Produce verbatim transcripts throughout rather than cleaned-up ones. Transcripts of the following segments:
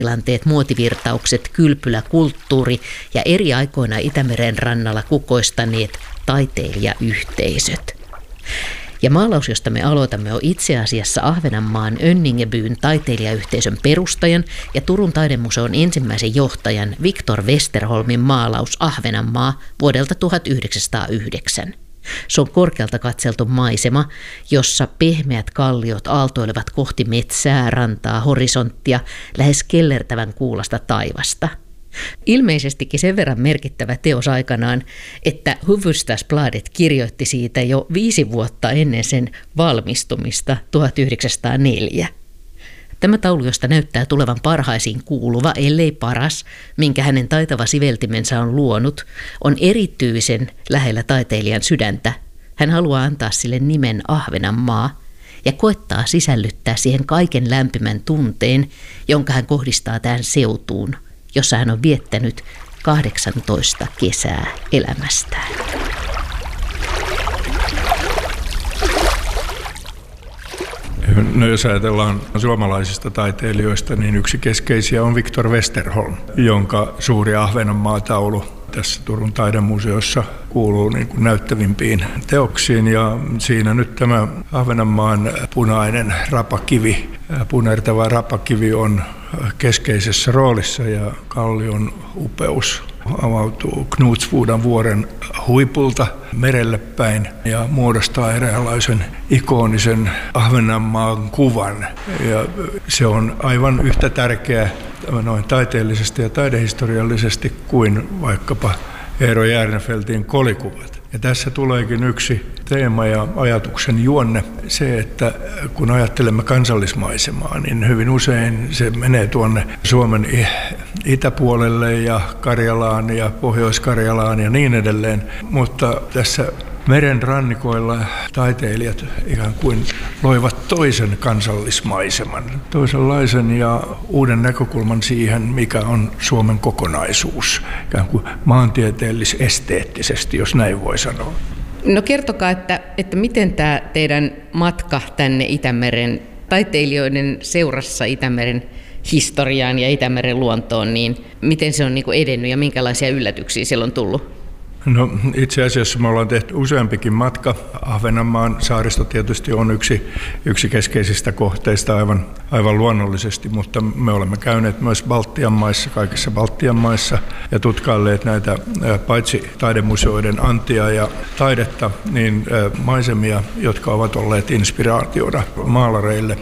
tilanteet, muotivirtaukset, kylpyläkulttuuri ja eri aikoina Itämeren rannalla kukoistaneet taiteilijayhteisöt. Ja maalaus, josta me aloitamme, on itse asiassa Ahvenanmaan Önningebyn taiteilijayhteisön perustajan ja Turun taidemuseon ensimmäisen johtajan Victor Westerholmin maalaus Ahvenanmaa vuodelta tuhatyhdeksänsataayhdeksän. Se on korkealta katseltu maisema, jossa pehmeät kalliot aaltoilevat kohti metsää, rantaa, horisonttia, lähes kellertävän kuulasta taivasta. Ilmeisestikin sen verran merkittävä teos aikanaan, että Hufvudstadsbladet kirjoitti siitä jo viisi vuotta ennen sen valmistumista tuhatyhdeksänsataaneljä. Tämä taulu, josta näyttää tulevan parhaisiin kuuluva, ellei paras, minkä hänen taitava siveltimensä on luonut, on erityisen lähellä taiteilijan sydäntä. Hän haluaa antaa sille nimen Ahvenanmaa ja koettaa sisällyttää siihen kaiken lämpimän tunteen, jonka hän kohdistaa tähän seutuun, jossa hän on viettänyt kahdeksantoista kesää elämästään. No jos ajatellaan suomalaisista taiteilijoista, niin yksi keskeisiä on Victor Westerholm, jonka suuri Ahvenanmaa-taulu tässä Turun taidemuseossa kuuluu niin kuin näyttävimpiin teoksiin. Ja siinä nyt tämä Ahvenanmaan punainen rapakivi, punertava rapakivi on keskeisessä roolissa ja kallion upeus avautuu Knutsvuodan vuoren huipulta merelle päin ja muodostaa eräänlaisen ikonisen Ahvenanmaan kuvan. Ja se on aivan yhtä tärkeä noin taiteellisesti ja taidehistoriallisesti kuin vaikkapa Eero Järnefeltin kolikuvat. Ja tässä tuleekin yksi teema ja ajatuksen juonne, se, että kun ajattelemme kansallismaisemaa, niin hyvin usein se menee tuonne Suomen itäpuolelle ja Karjalaan ja Pohjois-Karjalaan ja niin edelleen, mutta tässä meren rannikoilla taiteilijat ikään kuin loivat toisen kansallismaiseman, toisenlaisen ja uuden näkökulman siihen, mikä on Suomen kokonaisuus, ikään kuin maantieteellis-esteettisesti, jos näin voi sanoa. No kertokaa, että, että miten tämä teidän matka tänne Itämeren taiteilijoiden seurassa Itämeren historiaan ja Itämeren luontoon, niin miten se on niin kuin edennyt ja minkälaisia yllätyksiä siellä on tullut? No itse asiassa me ollaan tehty useampikin matka. Ahvenanmaan saaristo tietysti on yksi, yksi keskeisistä kohteista aivan, aivan luonnollisesti, mutta me olemme käyneet myös Baltian maissa, kaikissa Baltian maissa ja tutkailleet näitä paitsi taidemuseoiden antia ja taidetta, niin maisemia, jotka ovat olleet inspiraationa maalareille.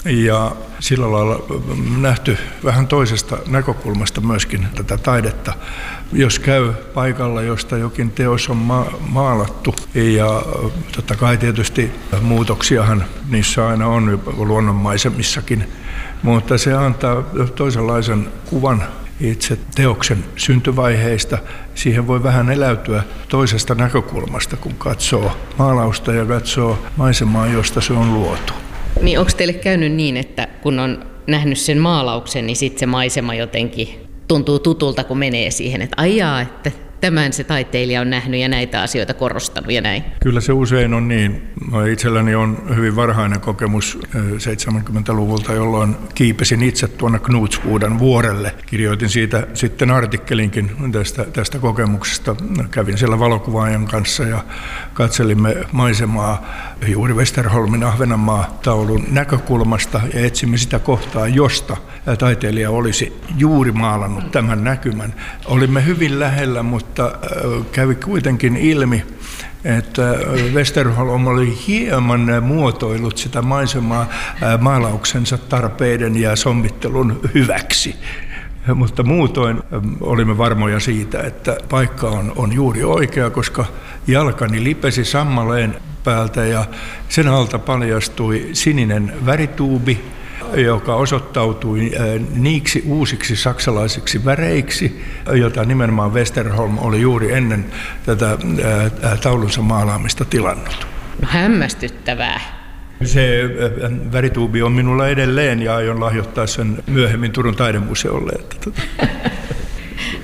Ja sillä lailla nähty vähän toisesta näkökulmasta myöskin tätä taidetta. Jos käy paikalla, josta jokin teos on ma- maalattu, ja totta kai tietysti muutoksiahan niissä aina on luonnonmaisemissakin, mutta se antaa toisenlaisen kuvan itse teoksen syntyvaiheista. Siihen voi vähän eläytyä toisesta näkökulmasta, kun katsoo maalausta ja katsoo maisemaa, josta se on luotu. Niin onko teille käynyt niin, että kun on nähnyt sen maalauksen, niin sitten se maisema jotenkin tuntuu tutulta, kun menee siihen, että aijaa, että tämän se taiteilija on nähnyt ja näitä asioita korostanut ja näin? Kyllä se usein on niin. Itselläni on hyvin varhainen kokemus seitsemänkymmentäluvulta, jolloin kiipesin itse tuonne Knutsvuodan vuorelle. Kirjoitin siitä sitten artikkelinkin tästä, tästä kokemuksesta. Kävin siellä valokuvaajan kanssa ja katselimme maisemaa juuri Westerholmin Ahvenanmaa-taulun näkökulmasta ja etsimme sitä kohtaa, josta taiteilija olisi juuri maalannut tämän näkymän. Olimme hyvin lähellä, mutta kävi kuitenkin ilmi, että Westerholm oli hieman muotoillut sitä maisemaa maalauksensa tarpeiden ja sommittelun hyväksi. Mutta muutoin olimme varmoja siitä, että paikka on, on juuri oikea, koska jalkani lipesi sammaleen päältä ja sen alta paljastui sininen värituubi, joka osoittautui niiksi uusiksi saksalaisiksi väreiksi, jota nimenomaan Westerholm oli juuri ennen tätä taulunsa maalaamista tilannut. No hämmästyttävää. Se värituubi on minulla edelleen ja aion lahjoittaa sen myöhemmin Turun taidemuseolle.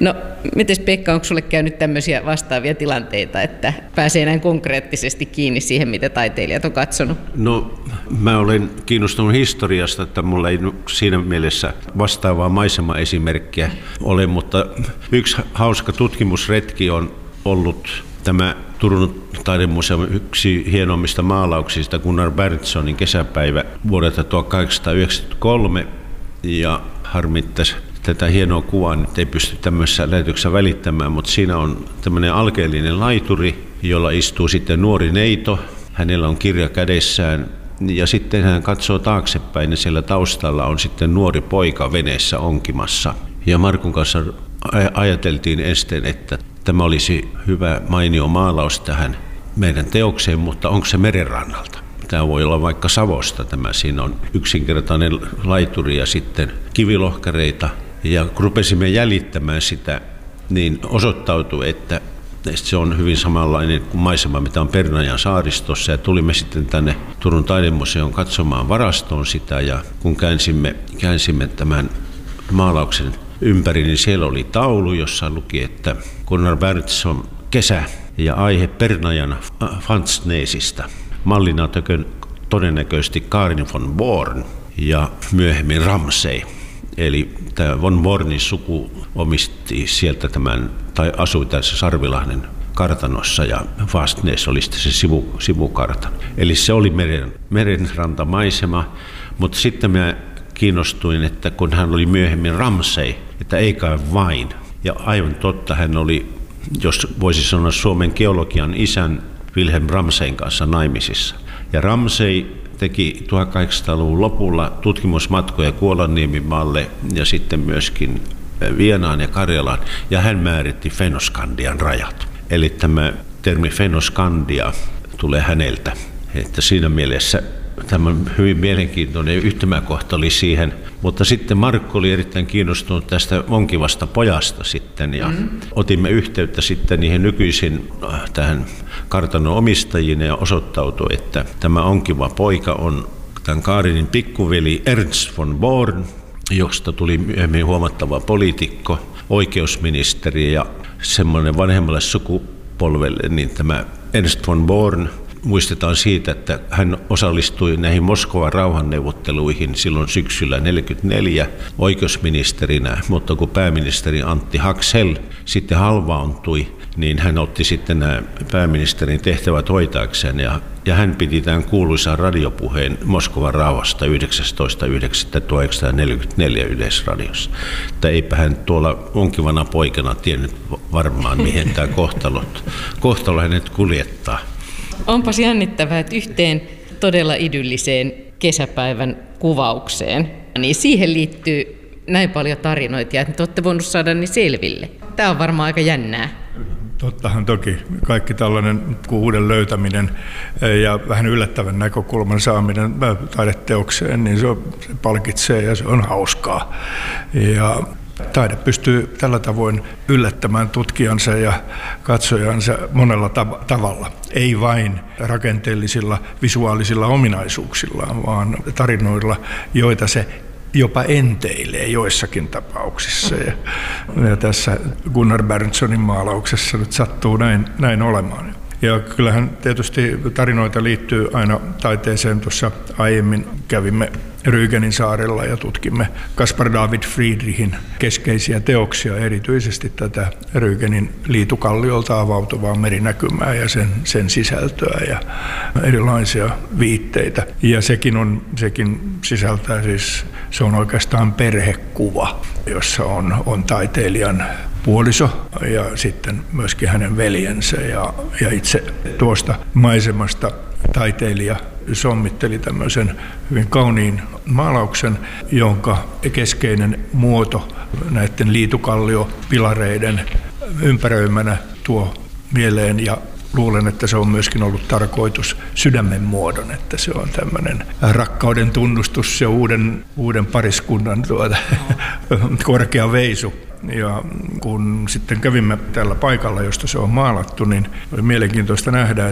No, mites Pekka, onko sulle käynyt tämmöisiä vastaavia tilanteita, että pääsee näin konkreettisesti kiinni siihen, mitä taiteilijat on katsonut? No, mä olen kiinnostunut historiasta, että mulla ei siinä mielessä vastaavaa maisemaesimerkkiä ole, mutta yksi hauska tutkimusretki on ollut tämä Turun taidemuseon yksi hienoimmista maalauksista, Gunnar Berntssonin kesäpäivä vuodelta tuhatkahdeksansataayhdeksänkymmentäkolme, ja harmittaisi tätä hienoa kuvaa nyt ei pysty tämmöisessä lähetyksessä välittämään, mutta siinä on tämmöinen alkeellinen laituri, jolla istuu sitten nuori neito. Hänellä on kirja kädessään ja sitten hän katsoo taaksepäin ja siellä taustalla on sitten nuori poika veneessä onkimassa. Ja Markun kanssa ajateltiin ensin, että tämä olisi hyvä mainio maalaus tähän meidän teokseen, mutta onko se merenrannalta? Tämä voi olla vaikka Savosta tämä. Siinä on yksinkertainen laituri ja sitten kivilohkareita. Ja kun rupesimme jäljittämään sitä, niin osoittautui, että se on hyvin samanlainen kuin maisema, mitä on Pernajan saaristossa. Ja tulimme sitten tänne Turun taidemuseon katsomaan varastoon sitä. Ja kun käänsimme, käänsimme tämän maalauksen ympäri, niin siellä oli taulu, jossa luki, että Gunnar Berntsson kesä ja aihe Pernajan Fansnesista. Mallina todennäköisesti Karin von Born ja myöhemmin Ramsay. Eli tämä von Bornin suku omisti sieltä tämän, tai asui tässä Sarvilahden kartanossa, ja Fastnäs oli sitten se sivu, sivukartano. Eli se oli meren, merenrantamaisema, mutta sitten mä kiinnostuin, että kun hän oli myöhemmin Ramsay, että ei kai vain. Ja aivan totta, hän oli, jos voisi sanoa Suomen geologian isän, Wilhelm Ramsayn kanssa naimisissa. Ja Ramsay teki tuhatkahdeksansataaluvun lopulla tutkimusmatkoja Kuolanniemimaalle ja sitten myöskin Vienaan ja Karjalaan, ja hän määritti Fennoskandian rajat. Eli tämä termi Fennoskandia tulee häneltä. Että siinä mielessä tämä hyvin mielenkiintoinen yhtymäkohta oli siihen, mutta sitten Markku oli erittäin kiinnostunut tästä onkivasta pojasta sitten, ja mm. otimme yhteyttä sitten niihin nykyisin tähän kartanon omistajiin, ja osoittautui, että tämä onkiva poika on tämän Kaarinin pikkuveli Ernst von Born, josta tuli myöhemmin huomattava poliitikko, oikeusministeri ja semmoinen vanhemmalle sukupolvelle, niin tämä Ernst von Born muistetaan siitä, että hän osallistui näihin Moskovan rauhanneuvotteluihin silloin syksyllä tuhatyhdeksänsataaneljäkymmentäneljä oikeusministerinä, mutta kun pääministeri Antti Haksel sitten halvauntui, niin hän otti sitten nämä pääministerin tehtävät hoitaakseen, ja, ja hän piti tämän kuuluisan radiopuheen Moskovan rauhasta yhdeksästoista yhdeksättä tuhatyhdeksänsataaneljäkymmentäneljä Yleisradiossa. Että eipä hän tuolla onkivana poikana tiennyt varmaan, mihin tämä kohtalo, kohtalo hänet kuljettaa. Onpas jännittävää, että yhteen todella idylliseen kesäpäivän kuvaukseen, niin siihen liittyy näin paljon tarinoita, ja te olette voinut saada ne selville. Tämä on varmaan aika jännää. Tottahan toki. Kaikki tällainen uuden löytäminen ja vähän yllättävän näkökulman saaminen taideteokseen, niin se, on, se palkitsee ja se on hauskaa. Ja taide pystyy tällä tavoin yllättämään tutkijansa ja katsojansa monella tav- tavalla. Ei vain rakenteellisilla visuaalisilla ominaisuuksillaan, vaan tarinoilla, joita se jopa enteilee joissakin tapauksissa. Ja, ja tässä Gunnar Berntssonin maalauksessa nyt sattuu näin, näin olemaan. Ja kyllähän tietysti tarinoita liittyy aina taiteeseen. Tuossa aiemmin kävimme Rügenin saarella ja tutkimme Caspar David Friedrichin keskeisiä teoksia, erityisesti tätä Rügenin liitukalliolta avautuvaa merinäkymää ja sen, sen sisältöä ja erilaisia viitteitä. Ja sekin, on, sekin sisältää siis, se on oikeastaan perhekuva, jossa on, on taiteilijan puoliso ja sitten myöskin hänen veljensä, ja, ja itse tuosta maisemasta taiteilija sommitteli tämmöisen hyvin kauniin maalauksen, jonka keskeinen muoto näiden liitukalliopilareiden ympäröimänä tuo mieleen, ja luulen, että se on myöskin ollut tarkoitus sydämen muodon, että se on tämmöinen rakkauden tunnustus ja uuden, uuden pariskunnan tuota, korkea veisu. Ja kun sitten kävimme tällä paikalla, josta se on maalattu, niin oli mielenkiintoista nähdä, että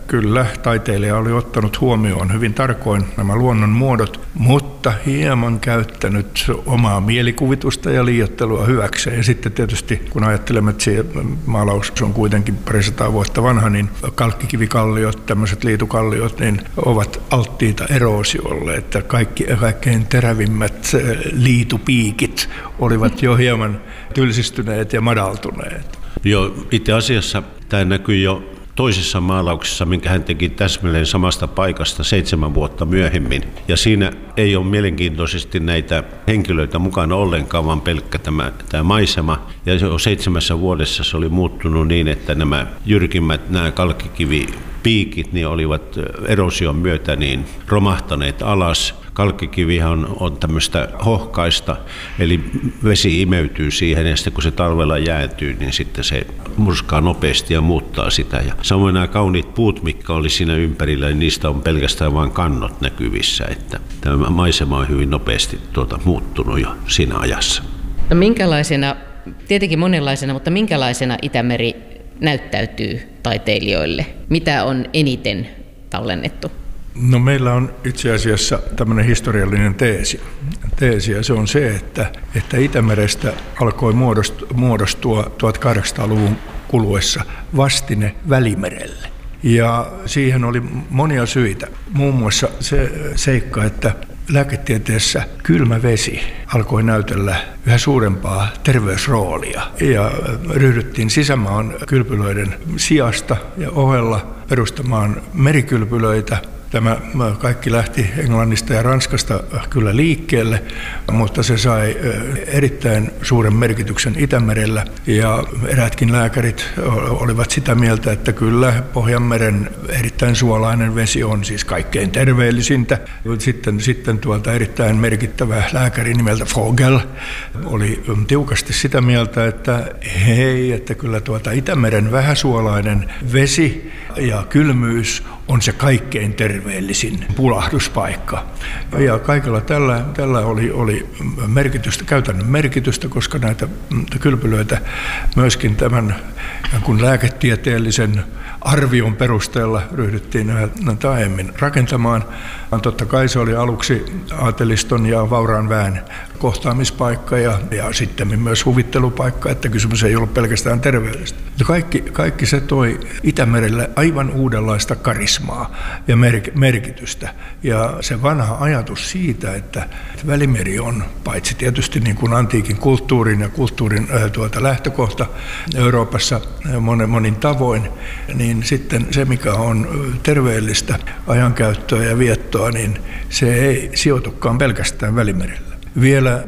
kyllä taiteilija oli ottanut huomioon hyvin tarkoin nämä luonnon muodot, mutta hieman käyttänyt omaa mielikuvitusta ja liioittelua hyväkseen. Ja sitten tietysti, kun ajattelemme, että se maalaus on kuitenkin parisataa vuotta vanha, niin kalkkikivikalliot, tämmöiset liitukalliot, niin ovat alttiita eroosiolle, että kaikki, kaikkein terävimmät liitupiikit olivat jo hieman tylsistyneet ja madaltuneet. Joo, itse asiassa tämä näkyy jo toisessa maalauksessa, minkä hän teki täsmälleen samasta paikasta seitsemän vuotta myöhemmin. Ja siinä ei ole mielenkiintoisesti näitä henkilöitä mukana ollenkaan, vaan pelkkä tämä, tämä maisema. Ja jo seitsemässä vuodessa se oli muuttunut niin, että nämä jyrkimmät, nämä kalkkikivipiikit, niin olivat erosion myötä niin romahtaneet alas. Kalkkikivihan on, on tämmöistä hohkaista, eli vesi imeytyy siihen ja sitten kun se talvella jäätyy, niin sitten se murskaa nopeasti ja muuttaa sitä. Ja samoin nämä kauniit puut, mitkä oli siinä ympärillä, niin niistä on pelkästään vain kannot näkyvissä, että tämä maisema on hyvin nopeasti tuota, muuttunut jo siinä ajassa. No minkälaisena, tietenkin monenlaisena, mutta minkälaisena Itämeri näyttäytyy taiteilijoille? Mitä on eniten tallennettu? No meillä on itse asiassa tämmöinen historiallinen teesi. teesi ja se on se, että, että Itämerestä alkoi muodostua tuhatkahdeksansataaluvun kuluessa vastine Välimerelle. Ja siihen oli monia syitä. Muun muassa se seikka, että lääketieteessä kylmä vesi alkoi näytellä yhä suurempaa terveysroolia ja ryhdyttiin sisämaan kylpylöiden sijasta ja ohella perustamaan merikylpylöitä. Tämä kaikki lähti Englannista ja Ranskasta kyllä liikkeelle, mutta se sai erittäin suuren merkityksen Itämerellä ja eräätkin lääkärit olivat sitä mieltä, että kyllä Pohjanmeren erittäin suolainen vesi on siis kaikkein terveellisintä. Sitten, sitten tuolta erittäin merkittävä lääkäri nimeltä Vogel oli tiukasti sitä mieltä, että hei, että kyllä tuota Itämeren vähäsuolainen vesi ja kylmyys on se kaikkein terveellisin pulahduspaikka. Ja kaikella tällä, tällä oli, oli merkitystä, käytännön merkitystä, koska näitä kylpylöitä myöskin tämän kun lääketieteellisen arvion perusteella ryhdyttiin näitä aiemmin rakentamaan. Totta kai se oli aluksi aateliston ja vauraan väen kohtaamispaikka ja, ja sitten myös huvittelupaikka, että kysymys ei ollut pelkästään terveydestä. Kaikki, kaikki se toi Itämerelle aivan uudenlaista karismaa ja merkitystä. Ja se vanha ajatus siitä, että Välimeri on paitsi tietysti niin kuin antiikin kulttuurin ja kulttuurin äh, tuota lähtökohta Euroopassa monin, monin tavoin, niin sitten se, mikä on terveellistä ajankäyttöä ja viettoa, niin se ei sijoitukaan pelkästään Välimerellä. Vielä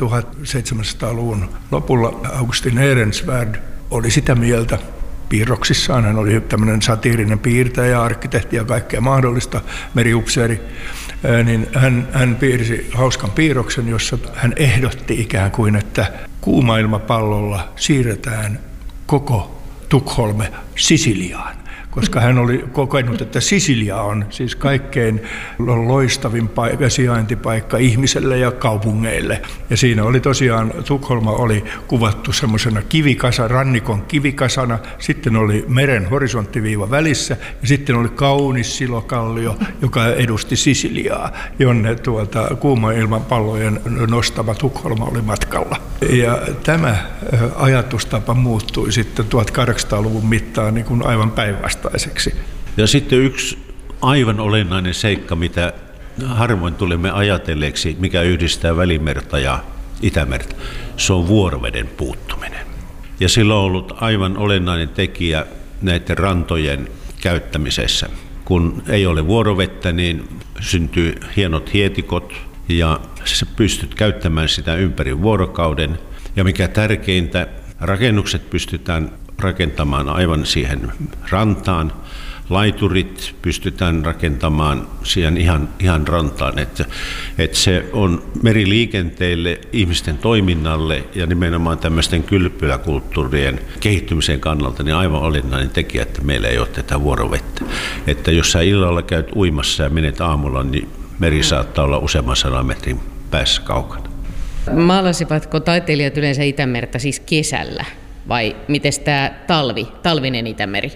tuhatseitsemänsataaluvun lopulla Augustin Ehrensvärd oli sitä mieltä, piirroksissaan hän oli tämmöinen satiirinen piirtäjä, arkkitehti ja kaikkea mahdollista, meriupseeri, niin hän, hän piirsi hauskan piirroksen, jossa hän ehdotti ikään kuin, että kuumailmapallolla siirretään koko Tukholm Sisiliaan, koska hän oli kokenut, että Sisilia on siis kaikkein loistavin paikka, sijaintipaikka ihmiselle ja kaupungeille. Ja siinä oli tosiaan, Tukholma oli kuvattu semmoisena kivikasa, rannikon kivikasana, sitten oli meren horisonttiviiva välissä ja sitten oli kaunis silokallio, joka edusti Sisiliaa, jonne tuolta kuuma ilmanpallojen nostama Tukholma oli matkalla. Ja tämä ajatustapa muuttui sitten tuhatkahdeksansataaluvun mittaan niin kuin aivan päinvastaisesti. Ja sitten yksi aivan olennainen seikka, mitä harvoin tulemme ajatelleeksi, mikä yhdistää Välimerta ja Itämerta, se on vuoroveden puuttuminen. Ja sillä on ollut aivan olennainen tekijä näiden rantojen käyttämisessä. Kun ei ole vuorovettä, niin syntyy hienot hietikot ja sä pystyt käyttämään sitä ympäri vuorokauden. Ja mikä tärkeintä, rakennukset pystytään rakentamaan aivan siihen rantaan. Laiturit pystytään rakentamaan siihen ihan, ihan rantaan. Että, että se on meriliikenteelle, ihmisten toiminnalle ja nimenomaan tämmöisten kylpyläkulttuurien kehittymisen kannalta niin aivan olennainen tekijä, että meillä ei ole tätä vuorovettä. Että jos sä illalla käyt uimassa ja menet aamulla, niin meri saattaa olla useamman sadan metrin päässä kaukana. Maalasivatko taiteilijat yleensä Itämerta siis kesällä? Vai miten tämä talvi, talvinen Itämeri?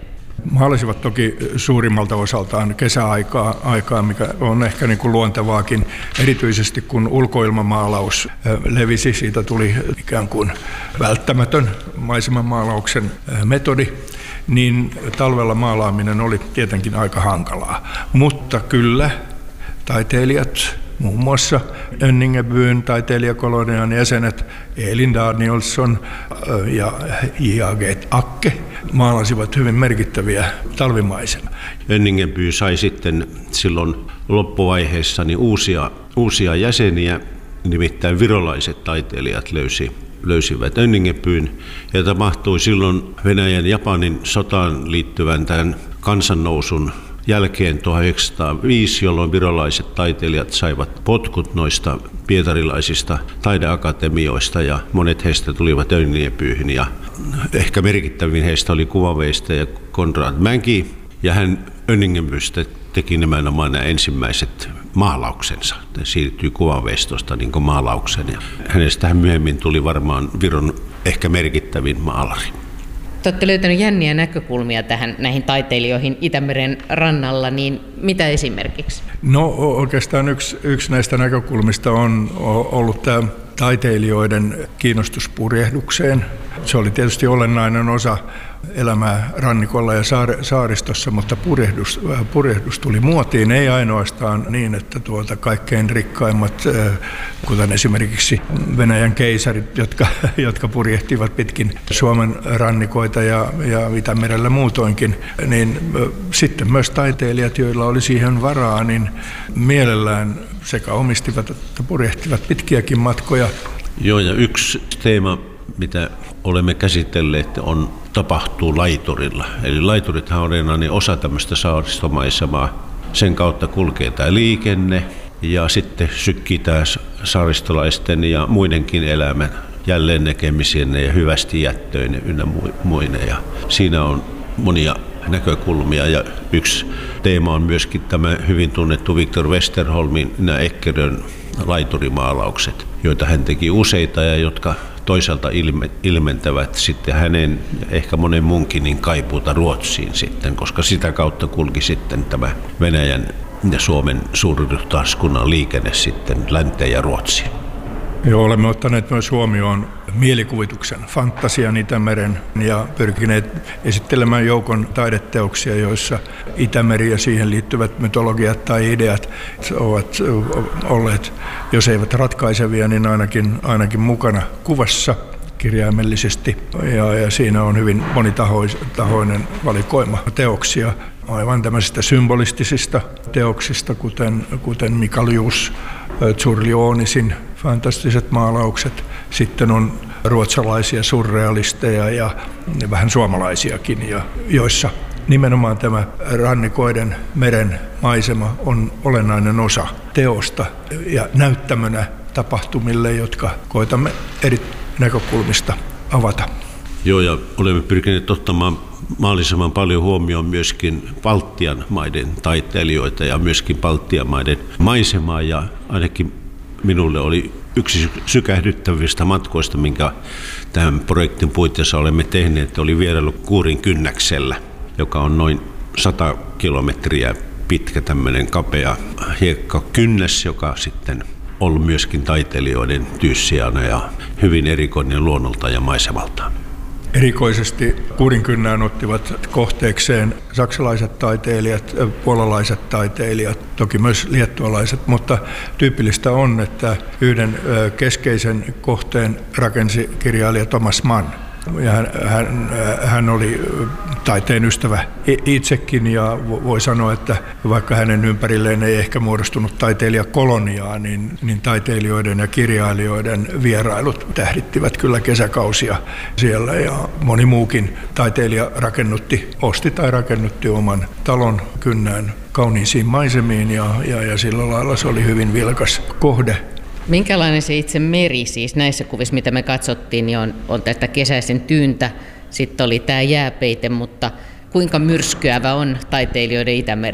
Maalasivat toki suurimmalta osaltaan kesäaikaa, aikaa, mikä on ehkä niin kuin luontevaakin. Erityisesti kun ulkoilmamaalaus levisi, siitä tuli ikään kuin välttämätön maisemamaalauksen metodi, niin talvella maalaaminen oli tietenkin aika hankalaa. Mutta kyllä taiteilijat, muun muassa Önningebyn taiteilijakolonian jäsenet Elin Danielsson ja J A G Akke maalasivat hyvin merkittäviä talvimaisemia. Önningeby sai sitten silloin loppuvaiheessa niin uusia, uusia jäseniä, nimittäin virolaiset taiteilijat löysi, löysivät Önningebyn, ja tapahtui silloin Venäjän Japanin sotaan liittyvän tämän kansannousun jälkeen tuhatyhdeksänsataaviisi, jolloin virolaiset taiteilijat saivat potkut noista pietarilaisista taideakatemioista ja monet heistä tulivat Önningebyyhyn ja ehkä merkittävin heistä oli kuvaveistäjä Konrad Mäki ja hän Önningebystä teki nimenomaan nämä ensimmäiset maalauksensa. Hän siirtyi kuvaveistosta niin kuin maalaukseen ja hänestä myöhemmin tuli varmaan Viron ehkä merkittävin maalari. Te olette löytäneet jänniä näkökulmia tähän, näihin taiteilijoihin Itämeren rannalla, niin mitä esimerkiksi? No oikeastaan yksi, yksi näistä näkökulmista on ollut tämä taiteilijoiden kiinnostus purjehdukseen. Se oli tietysti olennainen osa elämää rannikolla ja saaristossa, mutta purjehdus, purjehdus tuli muotiin, ei ainoastaan niin, että tuota kaikkein rikkaimmat, kuten esimerkiksi Venäjän keisarit, jotka, jotka purjehtivat pitkin Suomen rannikoita ja, ja Itämerellä muutoinkin, niin sitten myös taiteilijat, joilla oli siihen varaa, niin mielellään sekä omistivat että purjehtivat pitkiäkin matkoja. Joo, ja yksi teema, mitä olemme käsitelleet, on tapahtuu laiturilla. Eli laiturithan on olennainen osa tämmöistä saaristomaisemaa. Sen kautta kulkee tämä liikenne ja sitten sykkii tämä saaristolaisten ja muidenkin elämän jälleen näkemisenne ja hyvästi jättöinen ynnä muine. Ja siinä on monia näkökulmia ja yksi teema on myöskin tämä hyvin tunnettu Victor Westerholmin nämä Eckerön laiturimaalaukset, joita hän teki useita ja jotka toisaalta ilmentävät sitten hänen ja ehkä monen muunkin niin kaipuuta Ruotsiin sitten, koska sitä kautta kulki sitten tämä Venäjän ja Suomen suurryhtaaskunnan liikenne sitten länteen ja Ruotsiin. Joo, olemme ottaneet myös huomioon mielikuvituksen, fantasian Itämeren ja pyrkineet esittelemään joukon taideteoksia, joissa Itämeri ja siihen liittyvät mytologiat tai ideat ovat olleet, jos eivät ratkaisevia, niin ainakin, ainakin mukana kuvassa kirjaimellisesti. Ja, ja siinä on hyvin monitahoinen valikoima teoksia, aivan tämmöisistä symbolistisista teoksista, kuten, kuten Mikaljuus Zurlionisin fantastiset maalaukset. Sitten on ruotsalaisia surrealisteja ja vähän suomalaisiakin, ja joissa nimenomaan tämä rannikoiden meren maisema on olennainen osa teosta ja näyttämönä tapahtumille, jotka koetamme eri näkökulmista avata. Joo, ja olemme pyrkineet ottamaan mahdollisimman paljon huomioon myöskin Baltian maiden taiteilijoita ja myöskin Baltian maiden maisemaa, ja ainakin minulle oli yksi sykähdyttävistä matkoista, minkä tämän projektin puitteissa olemme tehneet, oli vierailu Kuurin kynnäksellä, joka on noin sata kilometriä pitkä tämmöinen kapea hiekkakynnäs, joka sitten on myöskin taiteilijoiden tyyssijana ja hyvin erikoinen luonnolta ja maisemaltaan. Erikoisesti Kuurinkynnään ottivat kohteekseen saksalaiset taiteilijat, puolalaiset taiteilijat, toki myös liettualaiset, mutta tyypillistä on, että yhden keskeisen kohteen rakensi kirjailija Thomas Mann. Ja hän, hän, hän oli taiteen ystävä itsekin, ja voi sanoa, että vaikka hänen ympärilleen ei ehkä muodostunut taiteilijakoloniaa, niin, niin taiteilijoiden ja kirjailijoiden vierailut tähdittivät kyllä kesäkausia siellä, ja moni muukin taiteilija rakennutti, osti tai rakennutti oman talon Kynnään kauniisiin maisemiin, ja, ja, ja sillä lailla se oli hyvin vilkas kohde. Minkälainen se itse meri siis näissä kuvissa, mitä me katsottiin, niin on, on tästä kesäisen tyyntä, sitten oli tämä jääpeite, mutta kuinka myrskyävä on taiteilijoiden Itämeri?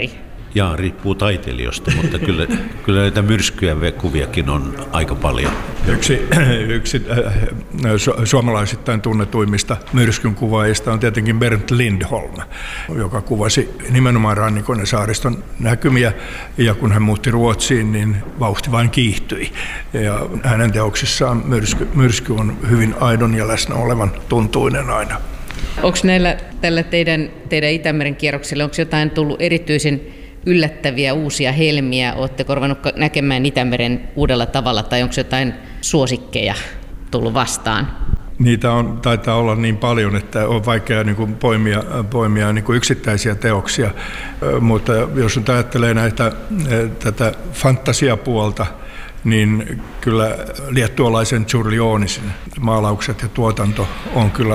Jaa, riippuu taiteilijoista, mutta kyllä, kyllä näitä myrskyjä kuviakin on aika paljon. Yksi, yksi äh, su- suomalaisittain tunnetuimmista myrskyn kuvaajista on tietenkin Bernt Lindholm, joka kuvasi nimenomaan rannikon ja saariston näkymiä, ja kun hän muutti Ruotsiin, niin vauhti vain kiihtyi. Ja hänen teoksissaan myrsky, myrsky on hyvin aidon ja läsnä olevan tuntuinen aina. Onko näillä tällä teidän, teidän Itämeren kierroksella, onko jotain tullut erityisen yllättäviä uusia helmiä? Oletteko ruvennut näkemään Itämeren uudella tavalla, tai onko jotain suosikkeja tullut vastaan? Niitä on, taitaa olla niin paljon, että on vaikea niin kuin poimia, poimia niin kuin yksittäisiä teoksia, mutta jos nyt ajattelee näitä, tätä fantasiapuolta, niin kyllä liettualaisen Čiurlionisin maalaukset ja tuotanto on kyllä